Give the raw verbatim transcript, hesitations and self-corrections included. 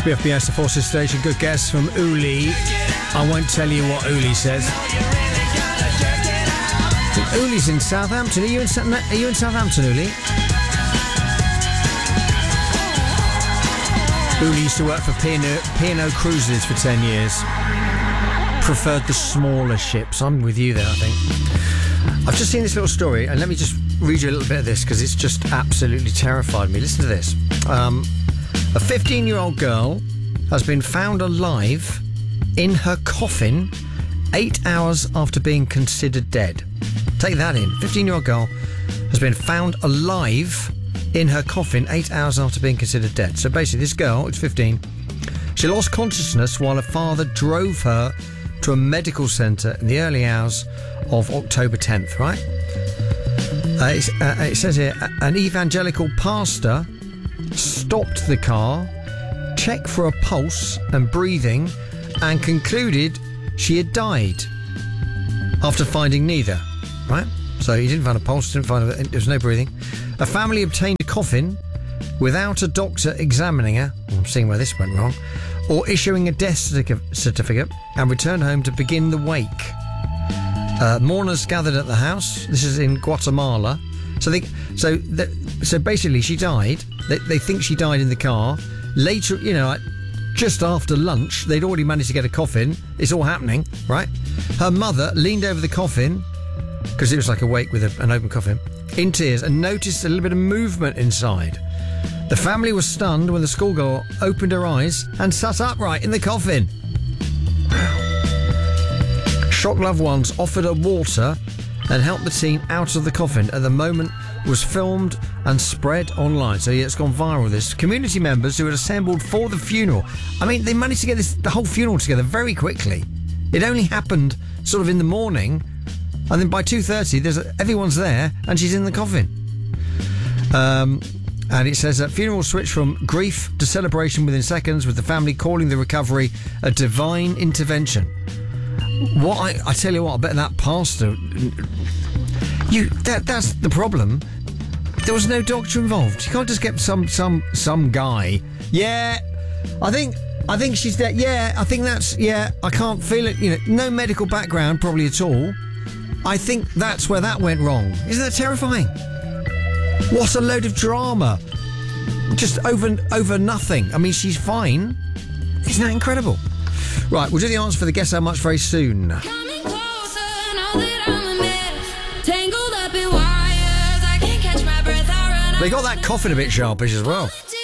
B F B S, the Forces Station. Good guess from Uli. I won't tell you what Uli says. Uli's in Southampton. Are you in, are you in Southampton, Uli? Uli used to work for P and O Cruises for ten years. Preferred the smaller ships. I'm with you there, I think. I've just seen this little story, and let me just read you a little bit of this because it's just absolutely terrified me. Listen to this. Um, a fifteen-year-old girl has been found alive in her coffin eight hours after being considered dead. Take that in. fifteen-year-old girl has been found alive in her coffin eight hours after being considered dead. So basically, this girl, it's fifteen, she lost consciousness while her father drove her to a medical centre in the early hours of October tenth, right? Uh, it's, uh, it says here, an evangelical pastor stopped the car, checked for a pulse and breathing, and concluded she had died after finding neither, right? So he didn't find a pulse, didn't find a, there was no breathing. A family obtained a coffin without a doctor examining her, I'm seeing where this went wrong, or issuing a death certificate, and returned home to begin the wake. Uh, mourners gathered at the house. This is in Guatemala. So they, so the, so basically, she died. They, they think she died in the car. Later, you know, just after lunch, they'd already managed to get a coffin. It's all happening, right? Her mother leaned over the coffin because it was like a wake with a, an open coffin, in tears, and noticed a little bit of movement inside. The family was stunned when the schoolgirl opened her eyes and sat upright in the coffin. Shocked loved ones offered her water and helped the teen out of the coffin. At the moment, was filmed and spread online. So yeah, it's gone viral. This community members who had assembled for the funeral. I mean, they managed to get this the whole funeral together very quickly. It only happened sort of in the morning, and then by two thirty, there's a, everyone's there, and she's in the coffin. Um. And it says that funeral switched from grief to celebration within seconds, with the family calling the recovery a divine intervention. What I, I tell you what, I bet that pastor, you that that's the problem. There was no doctor involved. You can't just get some some some guy. Yeah, I think I think she's dead. Yeah, I think that's yeah. I can't feel it. You know, no medical background probably at all. I think that's where that went wrong. Isn't that terrifying? What a load of drama. Just over over nothing. I mean, she's fine. Isn't that incredible? Right, we'll do the answer for the Guess How Much very soon. Coming closer, know that I'm a mess. Tangled up in wires, I can't catch my breath. I run They got that coffin a bit sharpish as well.